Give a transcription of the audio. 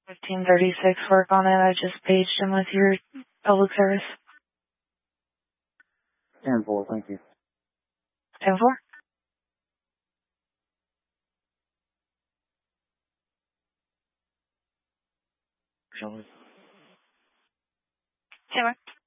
1536, work on it. I just paged him with your public service. 10-4, thank you. 10-4? Shall we? 10-4.